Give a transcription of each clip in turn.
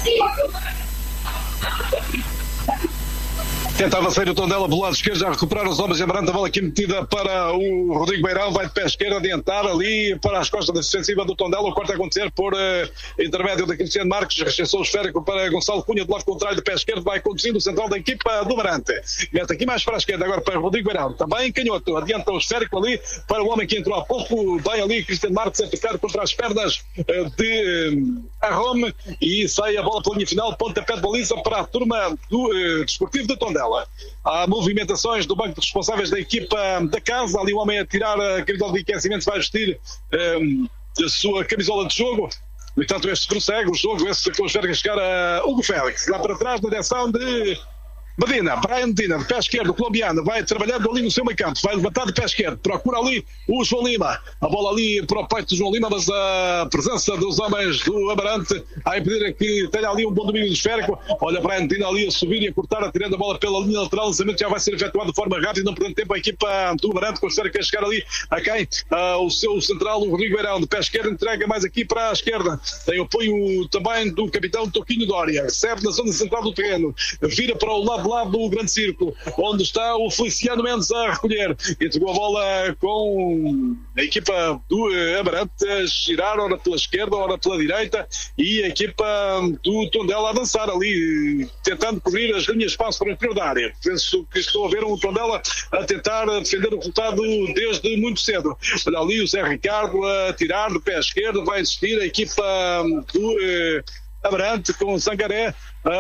Tentava sair o Tondela pelo lado esquerdo, já recuperaram os homens de Amarante, a bola aqui metida para o Rodrigo Beirão, vai de pé esquerdo, adiantar ali para as costas da defensiva do Tondela, o corte a acontecer por intermédio da Cristiano Marques, rechaçou o esférico para Gonçalo Cunha, do lado contrário de pé esquerdo, vai conduzindo o central da equipa do Amarante, mete aqui mais para a esquerda, agora para Rodrigo Beirão, também canhoto, adianta o esférico ali para o homem que entrou há pouco, vai ali Cristiano Marques a ficar contra as pernas de Arrome e sai a bola pela linha final, pontapé de baliza para a turma do Desportivo de Tondela. Há movimentações do banco de responsáveis da equipa da casa, ali o homem a tirar a camisola de aquecimento, vai vestir a sua camisola de jogo. No entanto, este prossegue o jogo, esse que consegue chegar a Hugo Félix, lá para trás na direção de Medina, Brian Medina, de pé esquerdo, colombiano, vai trabalhando ali no seu meio campo, vai levantar de pé esquerdo, procura ali o João Lima, a bola ali para o peito do João Lima, mas a presença dos homens do Amarante a impedir que tenha ali um bom domínio do esférico. Olha Brian Medina ali a subir e a cortar, atirando a bola pela linha lateral, o lançamento já vai ser efetuado de forma rápida, não perdendo tempo a equipa do Amarante, com o esférico a chegar ali a quem? O seu central, o Rodrigo Beirão, de pé esquerdo, entrega mais aqui para a esquerda, tem o apoio também do capitão Toquinho Dória, recebe na zona central do terreno, vira para o lado do grande círculo, onde está o Feliciano Mendes a recolher, entregou a bola com a equipa do Amarante a girar, ora pela esquerda, ora pela direita, e a equipa do Tondela a avançar ali, tentando cobrir as linhas de espaço para o interior da área. Penso que estou a ver um Tondela a tentar defender o resultado desde muito cedo. Olha ali o Zé Ricardo a tirar do pé esquerdo, vai existir a equipa do Amarante com o Zangaré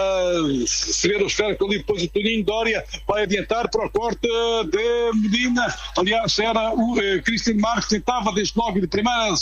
se ver o esférico ali, depois o Toninho Dória vai adiantar para o corte de Medina. Aliás, era o Cristiano Marques que tentava desde logo de primeira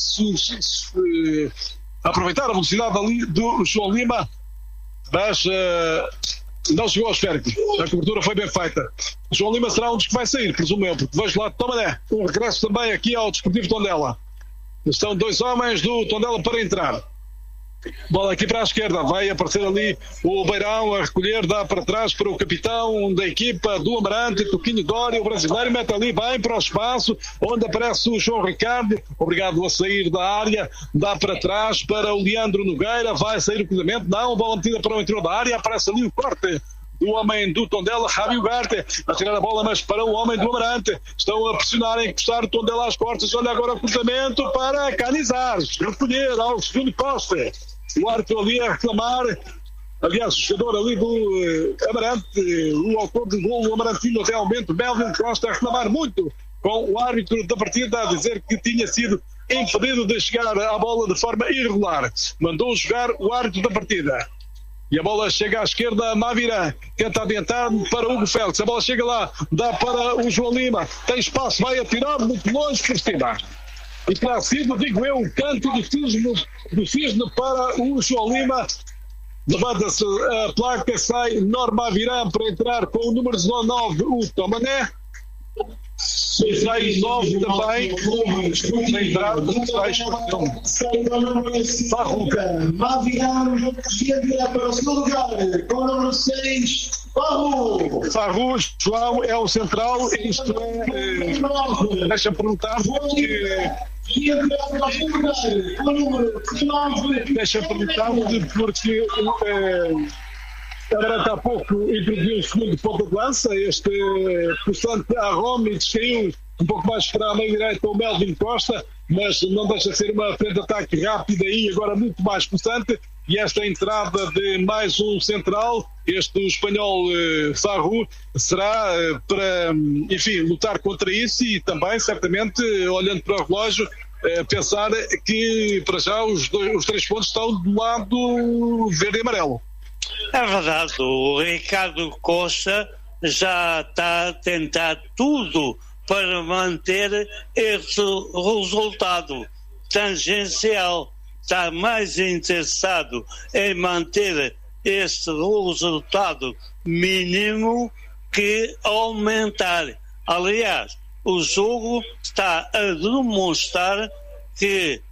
aproveitar a velocidade ali do João Lima, mas não chegou ao esférico. A cobertura foi bem feita. O João Lima será um dos que vai sair, presumo eu, porque vejo lá de Tomané um regresso também aqui ao Desportivo Tondela. Estão dois homens do Tondela para entrar. Bola aqui para a esquerda, vai aparecer ali o Beirão a recolher, dá para trás para o capitão da equipa do Amarante, Toquinho Dória, o brasileiro, mete ali bem para o espaço, onde aparece o João Ricardo, obrigado a sair da área, dá para trás para o Leandro Nogueira, vai sair o cruzamento, não, bola metida para o interior da área, aparece ali o corte do homem do Tondela, Javi Ugarte, a tirar a bola, mas para o homem do Amarante. Estão a pressionar, a encostar o Tondela às costas. Olha agora o cruzamento para Canizares, recolher ao segundo poste. O árbitro ali a reclamar. Aliás, o jogador ali do Amarante, o autor do gol, o Amarantino realmente, Melvin Costa, a reclamar muito com o árbitro da partida, a dizer que tinha sido impedido de chegar à bola de forma irregular. Mandou jogar o árbitro da partida. E a bola chega à esquerda, Mavirã tenta adiantar para Hugo Félix, a bola chega lá, dá para o João Lima, tem espaço, vai atirar muito longe por cima. E terá sido, digo eu, um canto do cisne para o João Lima. Levanta-se a placa, sai Norma Mavirã para entrar com o número 19, o Tomané. E sai 9 também, na entrada, sai Farruca. Mavirã chega para o segundo lugar, com o número 6, Farru. Farru, João, é o central. Isto é. Deixa-me perguntar porque. Deixa-me perguntar porque. Agora há pouco introduziu o segundo ponto de lança, este constante a Rome, caiu um pouco mais para a meia direita o Melvin Costa, mas não deixa de ser uma frente de ataque rápida e agora muito mais constante. E esta entrada de mais um central, este espanhol Farru, será para, enfim, lutar contra isso e também, certamente, olhando para o relógio, pensar que para já os 3 pontos estão do lado verde e amarelo. É verdade, o Ricardo Costa já está a tentar tudo para manter este resultado tangencial. Está mais interessado em manter este resultado mínimo que aumentar. Aliás, o jogo está a demonstrar que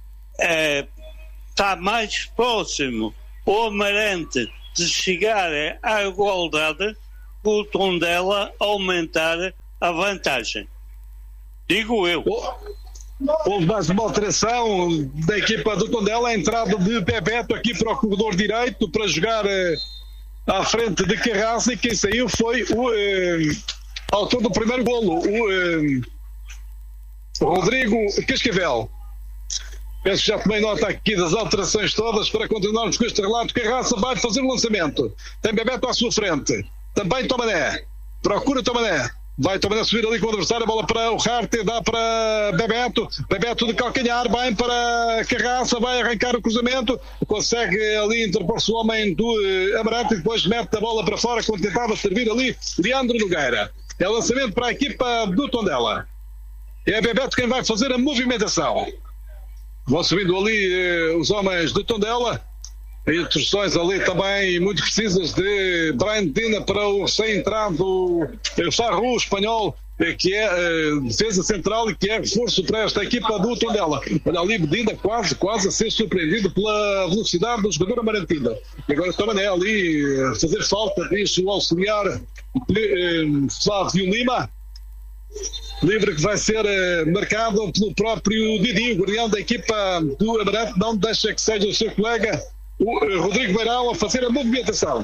está mais próximo o Amarante de chegar à igualdade, o Tondela aumentar a vantagem. Digo eu. Houve mais uma alteração da equipa do Tondela, a entrada de Bebeto aqui para o corredor direito para jogar à frente de Carraça, e quem saiu foi o autor do primeiro golo, o Rodrigo Cascavel. Penso que já tomei nota aqui das alterações todas para continuarmos com este relato. Carraça vai fazer o lançamento. Tem Bebeto à sua frente. Também Tomané. Procura Tomané. Vai Tomané subir ali com o adversário. A bola para o Hart. Dá para Bebeto. Bebeto de calcanhar. Vai para Carraça. Vai arrancar o cruzamento. Consegue ali interpor-se o homem do Amarante. E depois mete a bola para fora quando tentava servir ali Leandro Nogueira. É lançamento para a equipa do Tondela. É Bebeto quem vai fazer a movimentação. Vão subindo ali os homens do Tondela. Instruções ali também muito precisas de Brian Medina para o recém-entrado Farru, espanhol, que é defesa central e que é reforço para esta equipa do Tondela. Olha ali Medina quase a ser surpreendido pela velocidade do jogador amarantino. E agora também é ali fazer falta, diz o auxiliar de Flávio Lima. Livre que vai ser marcado pelo próprio Didi, o guardião da equipa do Amarante. Não deixa que seja o seu colega, o Rodrigo Beirão, a fazer a movimentação.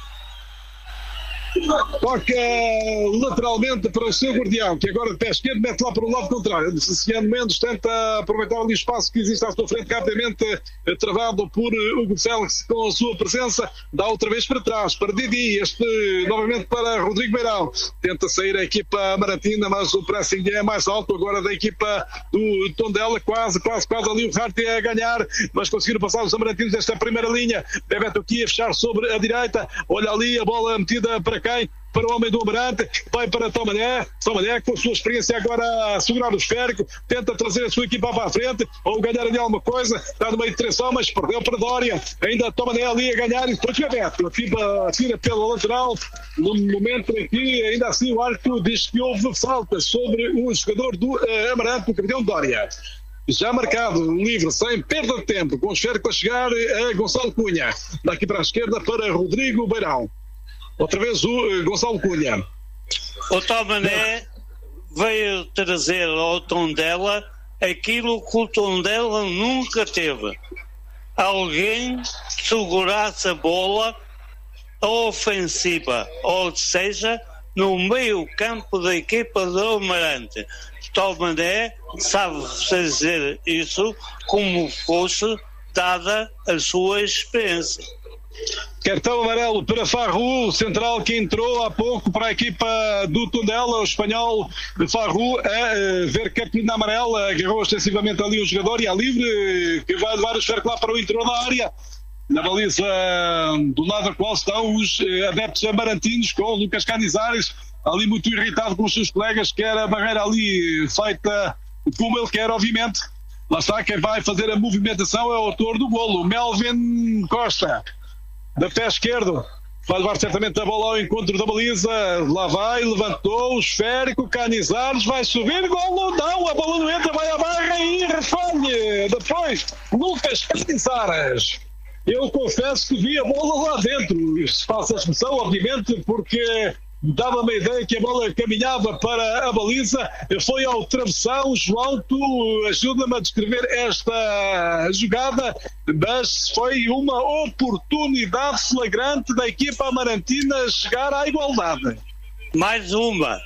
Toca lateralmente para o seu guardião, que agora de pé esquerdo mete lá para o lado contrário. Luciano Mendes tenta aproveitar ali o espaço que existe à sua frente, rapidamente travado por Hugo Félix com a sua presença. Dá outra vez para trás, para Didi, este novamente para Rodrigo Beirão. Tenta sair a equipa amarantina, mas o pressing é mais alto agora da equipa do Tondela. Quase ali o Hart a ganhar, mas conseguiram passar os amarantinos desta primeira linha. Bebeto aqui a fechar sobre a direita. Olha ali a bola metida para quem? Para o homem do Amarante, vai para Tomané, com a sua experiência agora a segurar o esférico, tenta trazer a sua equipa para a frente, ou ganhar ali alguma coisa, está no meio de três homens, perdeu para Dória, ainda Tomané ali a ganhar, e depois Bebeto, atira pela lateral, no momento em que ainda assim o árbitro diz que houve falta sobre o jogador do Amarante, o capitão Dória. Já marcado, livre, sem perda de tempo, com o esférico a chegar a Gonçalo Cunha, daqui para a esquerda para Rodrigo Beirão. Outra vez o Gonçalo Cunha. O Tomané veio trazer ao Tondela aquilo que o Tondela nunca teve. Alguém segurasse a bola ofensiva, ou seja, no meio campo da equipa do Amarante. Tomané sabe fazer isso como fosse dada a sua experiência. Cartão amarelo para Farru, central que entrou há pouco para a equipa do Tondela, o espanhol Farru a ver cartolina amarela, agarrou extensivamente ali o jogador e é livre, que vai levar o esférico lá para o interior da área. Na baliza do lado da qual estão os adeptos amarantinos, com o Lucas Canizares ali muito irritado com os seus colegas, quer a barreira ali feita como ele quer, obviamente. Lá está, quem vai fazer a movimentação é o autor do golo, Melvin Costa. Da pé esquerdo, vai levar certamente a bola ao encontro da baliza, lá vai, levantou o esférico, Canizares vai subir, golo, não, a bola não entra, vai à barra e refalhe. Depois, Lucas Canizares. Eu confesso que vi a bola lá dentro, isto faço a expressão, obviamente, porque dava-me a ideia que a bola caminhava para a baliza, foi ao travessão. João, tu ajuda-me a descrever esta jogada, mas foi uma oportunidade flagrante da equipa amarantina chegar à igualdade. Mais uma.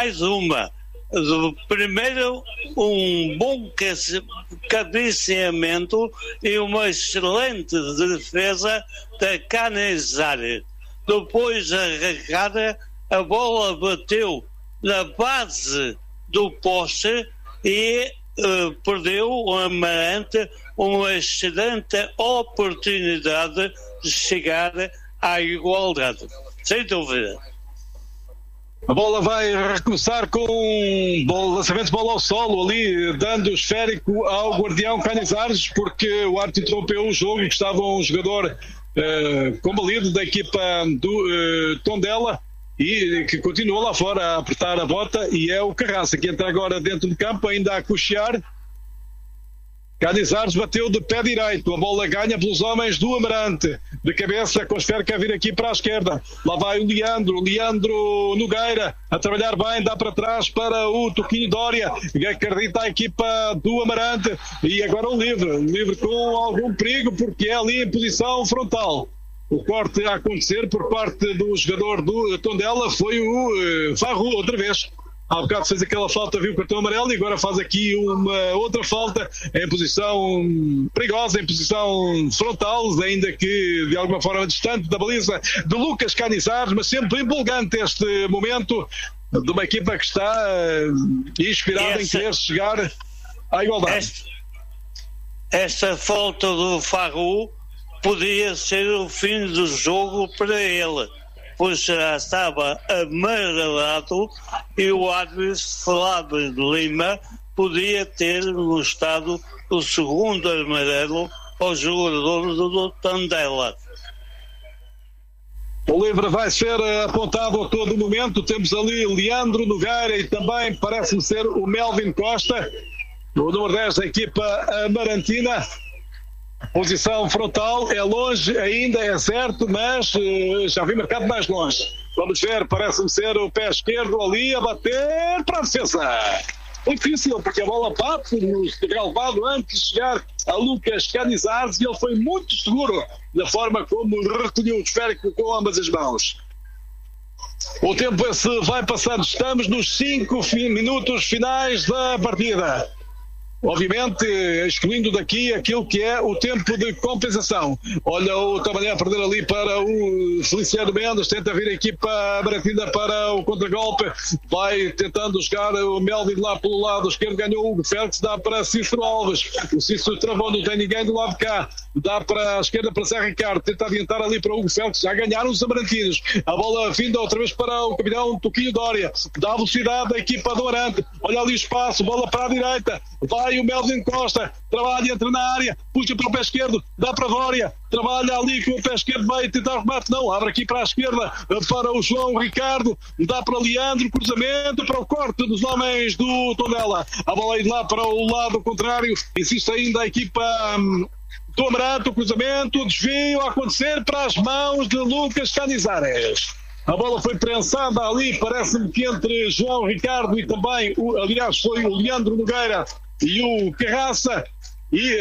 Primeiro, um bom cabeceamento e uma excelente defesa da Canizares. Depois a arrancada, a bola bateu na base do poste e perdeu o Amarante uma excelente oportunidade de chegar à igualdade. Sem dúvida. A bola vai recomeçar com lançamento de bola ao solo ali, dando o esférico ao guardião Canizares, porque o árbitro interrompeu o jogo e estava um jogador combalido da equipa do Tondela e que continua lá fora a apertar a bota, e é o Carraça que entra agora dentro do campo, ainda a cochear. Canizares bateu de pé direito, a bola ganha pelos homens do Amarante, de cabeça com a esfera que vir aqui para a esquerda, lá vai o Leandro Nogueira, a trabalhar bem, dá para trás para o Toquinho Dória, que acredita a equipa do Amarante, e agora um livre com algum perigo, porque é ali em posição frontal. O corte a acontecer por parte do jogador do Tondela foi o Farru, outra vez. Há bocado fez aquela falta, viu o cartão amarelo, e agora faz aqui uma outra falta em posição perigosa, em posição frontal, ainda que de alguma forma distante da baliza de Lucas Canizares, mas sempre empolgante este momento de uma equipa que está inspirada em querer chegar à igualdade. Esta falta do Farru podia ser o fim do jogo para ele, pois já estava amarelado e o árbitro Flávio Lima podia ter mostrado o segundo amarelo ao jogador do Tondela. O livre vai ser apontado a todo momento. Temos ali Leandro Nogueira e também parece-me ser o Melvin Costa, o número 10 da equipa amarantina. Posição frontal, é longe ainda, é certo, mas já vi marcado mais longe. Vamos ver, parece-me ser o pé esquerdo ali a bater para a defesa. Muito difícil, porque a bola bate no relevado antes de chegar a Lucas Canizares, e ele foi muito seguro da forma como recolheu o esférico com ambas as mãos. O tempo esse vai passando, estamos nos 5 minutos finais da partida. Obviamente, excluindo daqui aquilo que é o tempo de compensação. Olha o Tamané a perder ali para o Feliciano Mendes, tenta vir a equipa amarantina para o contragolpe, vai tentando jogar o Melvin lá pelo lado esquerdo, ganhou o Hugo Félix, dá para Cícero Alves, o Cícero travou, não tem ninguém do lado de cá, dá para a esquerda para Zé Ricardo, tenta adiantar ali para o Hugo Félix, já ganharam os amarantinos, a bola vinda outra vez para o capitão Toquinho Dória, dá velocidade da equipa do Amarante, olha ali o espaço, bola para a direita, vai o Melvin Costa, trabalha, entra na área, puxa para o pé esquerdo, dá para Dória, trabalha ali com o pé esquerdo, vai tentar remate, não, abre aqui para a esquerda, para o João Ricardo, dá para Leandro, cruzamento para o corte dos homens do Tondela, a bola aí de lá para o lado contrário, insiste ainda a equipa do Amarante, o cruzamento, o desvio a acontecer para as mãos de Lucas Canizares. A bola foi prensada ali, parece-me que entre João Ricardo e também, aliás, foi o Leandro Nogueira e o Carraça, e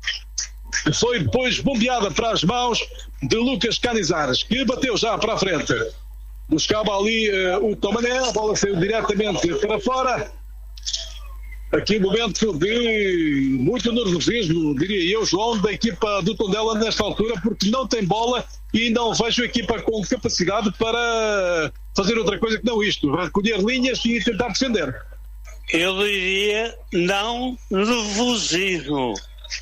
foi depois bombeada para as mãos de Lucas Canizares, que bateu já para a frente. Buscava ali o Tomané, a bola saiu diretamente para fora. Aqui um momento de muito nervosismo, diria eu, João, da equipa do Tondela nesta altura, porque não tem bola e não vejo a equipa com capacidade para fazer outra coisa que não isto, recolher linhas e tentar defender. Eu diria não nervosismo,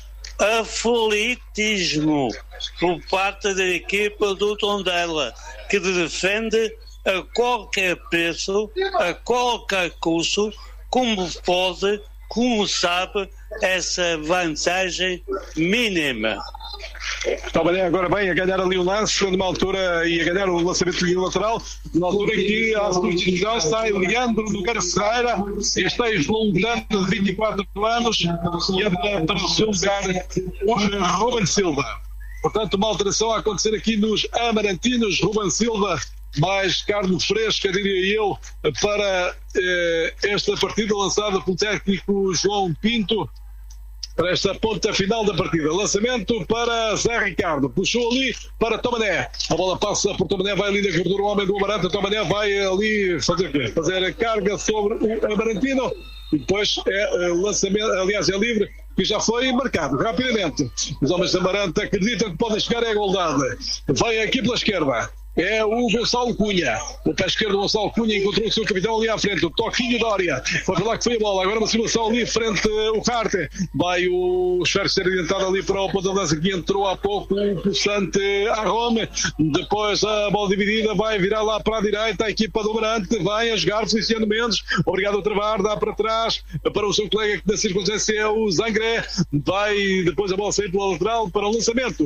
aflitismo por parte da equipa do Tondela, que defende a qualquer preço, a qualquer custo, como pode, como sabe, essa vantagem mínima. Estava agora bem a ganhar ali o lance, numa altura, e a ganhar o lançamento de lateral, na altura em que a substituição sai Leandro Nogueira Ferreira, este ex-londano de 24 anos, e entra para o seu lugar o Ruben Silva. Portanto, uma alteração a acontecer aqui nos amarantinos. Ruben Silva, mais carne fresca, diria eu, para esta partida lançada pelo técnico João Pinto, para esta ponta final da partida. Lançamento para Zé Ricardo, puxou ali para Tomané, a bola passa por Tomané, vai ali na gordura o homem do Amarante, Tomané vai ali fazer a carga sobre o Amarantino, e depois é lançamento, aliás é livre, que já foi marcado rapidamente. Os homens do Amarante acreditam que podem chegar à igualdade. Vai aqui pela esquerda, é o Gonçalo Cunha, o pé esquerdo do Gonçalo Cunha encontrou o seu capitão ali à frente, o Toquinho Dória, foi para lá que foi a bola, agora uma simulação ali frente o Carte, vai o Esfero ser adiantado ali para o ponto de lança que entrou há pouco o pulsante Arrome, depois a bola dividida vai virar lá para a direita, a equipa do Amarante vai a jogar Feliciano Mendes, obrigado a travar, dá para trás para o seu colega que na circunstância é o Zangré, vai depois a bola sair pela lateral para o lançamento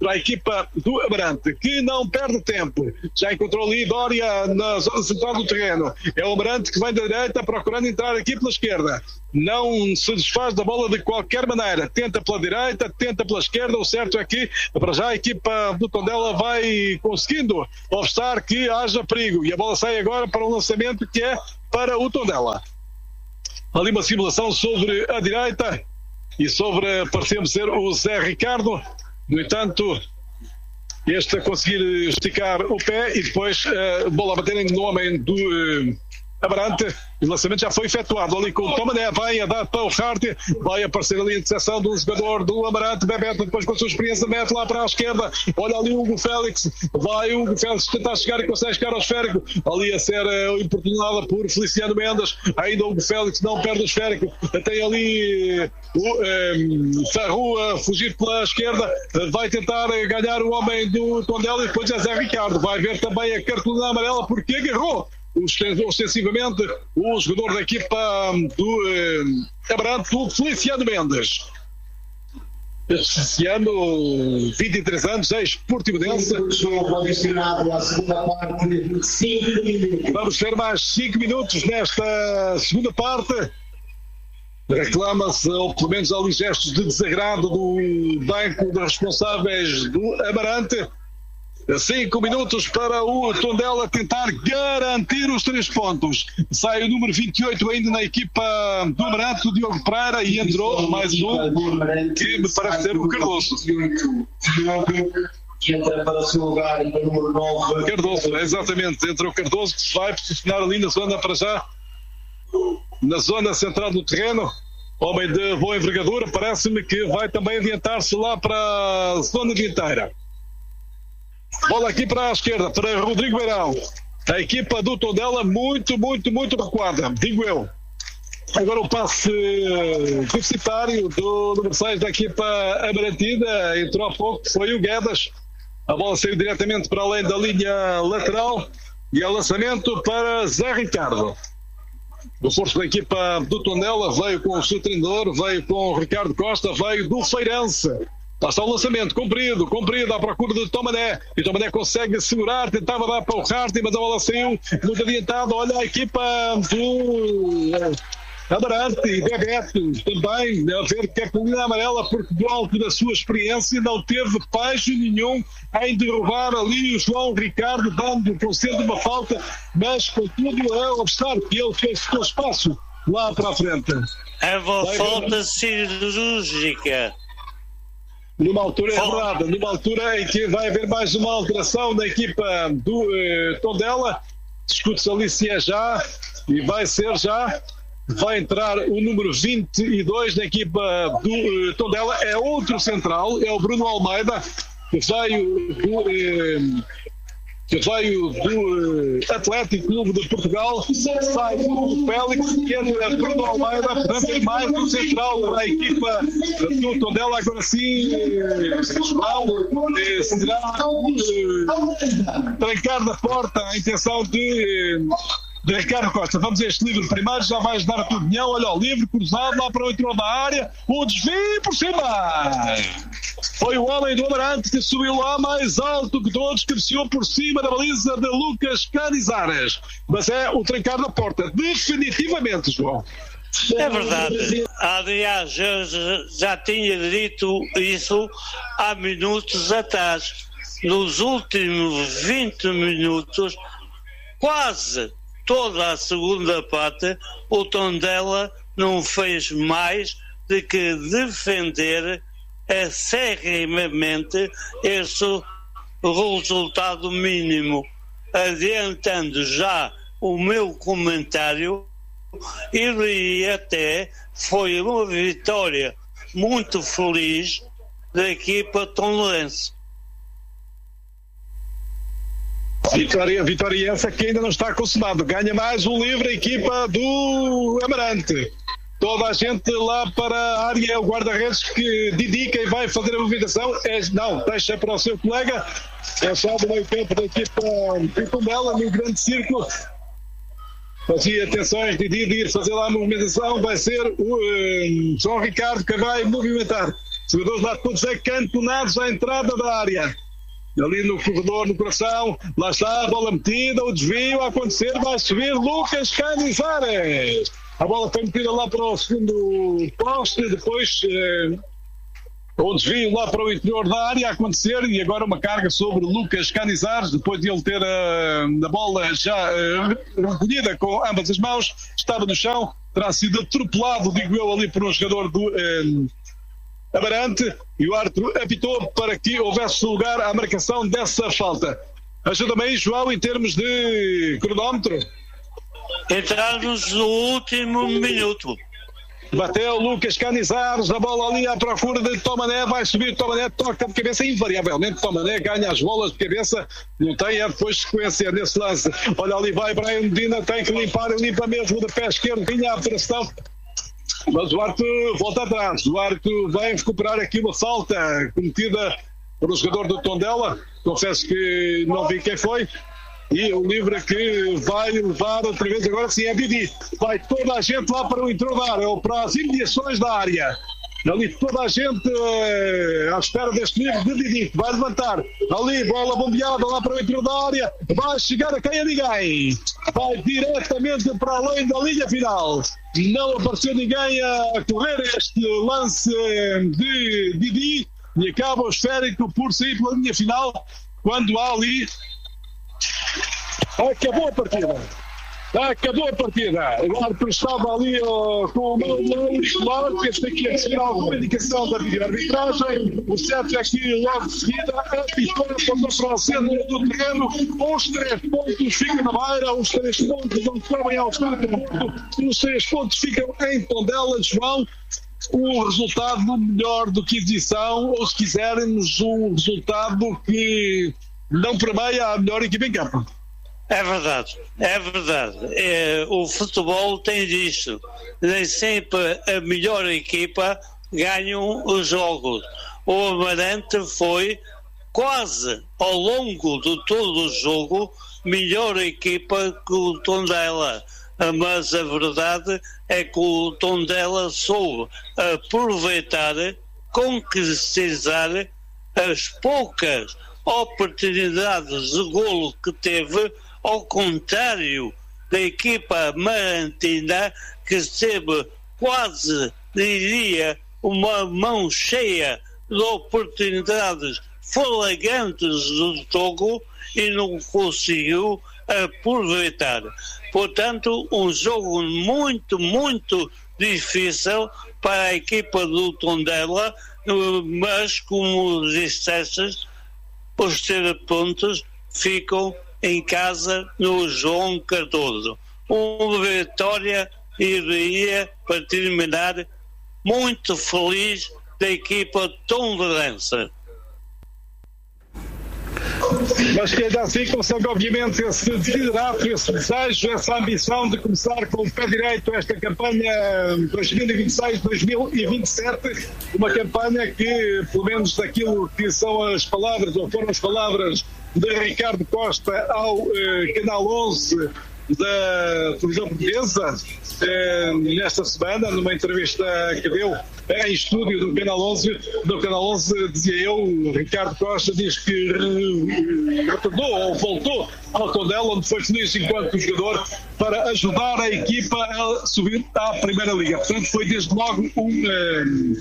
para a equipa do Amarante, que não perde tempo. Já encontrou ali Dória na zona central do terreno. É o Amarante que vem da direita procurando entrar aqui pela esquerda. Não se desfaz da bola de qualquer maneira. Tenta pela direita, tenta pela esquerda. O certo é que, para já, a equipa do Tondela vai conseguindo obstar que haja perigo. E a bola sai agora para um lançamento que é para o Tondela. Ali uma simulação sobre a direita e sobre, parecemos ser, o Zé Ricardo. No entanto, este a conseguir esticar o pé e depois a bola a bater no homem do Amarante. O lançamento já foi efetuado ali com o Tomané, vai a dar para o Hart, vai aparecer ali a interseção do jogador do Amarante. Bebeto, depois com a sua experiência, mete lá para a esquerda. Olha ali o Hugo Félix, vai o Hugo Félix tentar chegar e consegue chegar ao esférico, ali a ser importunada por Feliciano Mendes. Ainda o Hugo Félix não perde o esférico, tem ali o Ferru a fugir pela esquerda, vai tentar ganhar o homem do Tondela e depois é Zé Ricardo. Vai ver também a cartolina amarela porque agarrou ostensivamente o jogador da equipa do Amarante, o Feliciano Mendes. Feliciano, 23 anos, ex-portimonense. Vamos ter mais 5 minutos nesta segunda parte. Reclama-se, ou pelo menos ali gestos de desagrado do banco de responsáveis do Amarante. 5 minutos para o Tondela tentar garantir os 3 pontos. Sai o número 28 ainda na equipa do Amarante, o Diogo Pereira, e entrou mais um, que me parece ser o Cardoso. Que entra para o seu lugar e para o número 9. Cardoso, exatamente, entra o Cardoso, que se vai posicionar ali na zona para já, na zona central do terreno. Homem de boa envergadura, parece-me que vai também adiantar-se lá para a zona dianteira. Bola aqui para a esquerda, para Rodrigo Beirão. A equipa do Tondela muito recuada, digo eu. Agora o passe publicitário do número 6 da equipa amarantida. Entrou há pouco, foi o Guedes. A bola saiu diretamente para além da linha lateral. E é lançamento para Zé Ricardo. O reforço da equipa do Tondela veio com o seu treinador, veio com o Ricardo Costa, veio do Feirense. Lá está o lançamento, comprido, à procura de Tomané. E Tomané consegue segurar, tentava dar para o Hart, mas a bola saiu muito adiantada. Olha a equipa do Amarante e Bebeto também, a ver que é colina amarela, porque do alto da sua experiência não teve pejo nenhum em derrubar ali o João Ricardo, dando, concedendo uma falta, mas contudo a obstar que ele fez o espaço lá para a frente. É uma falta cirúrgica. Numa altura errada, numa altura em que vai haver mais uma alteração na equipa do Tondela. Discute-se ali se é já, e vai ser já. Vai entrar o número 22 da equipa do Tondela. É outro central, é o Bruno Almeida, que veio do Atlético Clube de Portugal. Sai do Félix e entra Bruno Almeida, também mais um central da equipa do Tondela. Agora sim, será trancar da porta a intenção de Ricardo Costa. Vamos a este livre primeiro, já vai ajudar a tua opinião. Olha o livre, cruzado lá para o entrou da área, o desvio por cima. Foi o homem do Amarante que subiu lá mais alto que todos, que desceu por cima da baliza de Lucas Canizares. Mas é o trancar da porta, definitivamente, João. É verdade. Aliás, eu já tinha dito isso há minutos atrás. Nos últimos 20 minutos, quase toda a segunda parte, o Tondela não fez mais do que defender acerrimamente esse resultado mínimo. Adiantando já o meu comentário, ele até foi uma vitória muito feliz da equipa tondense. Vitória essa que ainda não está consumado. Ganha mais um livre a equipa do Amarante. Toda a gente lá para a área, o guarda-redes que dedica e vai fazer a movimentação. Não, deixa para o seu colega. É só do meio campo da equipa do Tondela, no grande círculo. Fazia atenções de ir fazer lá a movimentação. Vai ser o João Ricardo que vai movimentar Jogadores lá todos acantonados à entrada da área. Ali no corredor, no coração, lá está a bola metida, o desvio a acontecer, vai subir Lucas Canizares. A bola foi metida lá para o segundo poste, depois o desvio lá para o interior da área a acontecer e agora uma carga sobre Lucas Canizares, depois de ele ter a bola já recolhida com ambas as mãos, estava no chão, terá sido atropelado, digo eu, ali por um jogador do Amarante, e o árbitro apitou para que houvesse lugar à marcação dessa falta. Ajuda-me aí, João, em termos de cronómetro. Entramos no último minuto. Bateu Lucas Canizares, a bola ali à procura de Tomané, vai subir Tomané, toca de cabeça, invariavelmente Tomané ganha as bolas de cabeça, não tem depois sequência nesse lance. Olha ali vai Brian Medina, tem que limpar, limpa mesmo de pé esquerdo, tinha a pressão. Mas o árbitro volta atrás, o árbitro vai recuperar aqui uma falta cometida pelo jogador do Tondela, confesso que não vi quem foi, e o livre que vai levar outra vez, agora sim é Didi, vai toda a gente lá para o interior da área, ou para as imediações da área. Ali toda a gente à espera deste livro de Didi, vai levantar, ali bola bombeada lá para o interior da área, vai chegar a quem a ninguém, vai diretamente para além da linha final, não apareceu ninguém a correr este lance de Didi e acaba o esférico por sair pela linha final, quando há ali acabou a partida. Acabou a partida. O árbitro estava ali com o meu auricular, penso que ia seguir alguma indicação da arbitragem. O certo é que logo de seguida a vitória para o centro do terreno. Os 3 pontos ficam na Beira, os 3 pontos não sobem ao centro do ponto. Os 3 pontos ficam em Tondela, João. O resultado melhor do que exibição, ou se quisermos, um resultado que não permeia a melhor equipa em campo. É verdade, é verdade. O futebol tem disso. Nem sempre a melhor equipa ganha os jogos. O Amarante foi quase ao longo de todo o jogo melhor equipa que o Tondela. Mas a verdade é que o Tondela soube aproveitar, concretizar as poucas oportunidades de golo que teve, ao contrário da equipa marantina, que teve quase, diria, uma mão cheia de oportunidades flagrantes do jogo e não conseguiu aproveitar. Portanto, um jogo muito, muito difícil para a equipa do Tondela, mas, como disseste, os 3 pontos ficam em casa no João Cardoso. Uma vitória iria, para terminar, muito feliz da equipa tondelense. Mas que ainda assim consegue, obviamente, esse desiderato, esse desejo, essa ambição de começar com o pé direito esta campanha 2026-2027, uma campanha que, pelo menos daquilo que são as palavras, ou foram as palavras de Ricardo Costa ao Canal 11 da televisão portuguesa, nesta semana, numa entrevista que deu em estúdio do Canal 11, dizia eu, Ricardo Costa diz que retornou ou voltou ao Tondela, onde foi feliz enquanto jogador, para ajudar a equipa a subir à Primeira Liga. Portanto, foi desde logo um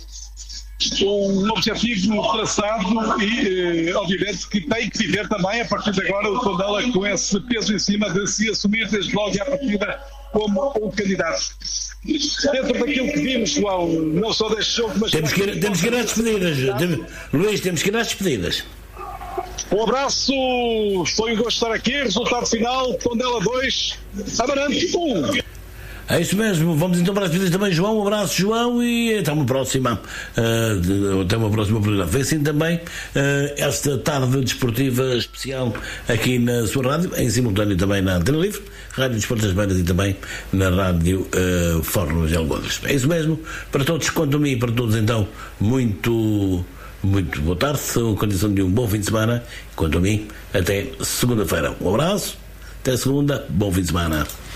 objetivo traçado e, obviamente, que tem que viver também, a partir de agora, o Tondela com esse peso em cima de se assumir desde logo à partida como um candidato. Dentro daquilo que vimos, João, não só deste jogo, mas... Temos que ir às despedidas, Luís, temos que ir às despedidas. Um abraço, foi um gosto estar aqui, resultado final, Tondela 2, Amarante 1. É isso mesmo, vamos então para as despedidas também, João. Um abraço, João, e até uma próxima oportunidade. Vem assim também esta tarde desportiva especial aqui na sua rádio, em simultâneo também na Antena Livre, Rádio Desporto das Beiras, e também na Rádio Fórum de Algodres. É isso mesmo, para todos quanto a mim, para todos então, muito boa tarde, condição de um bom fim de semana, quanto a mim, até segunda-feira. Um abraço, até segunda, bom fim de semana.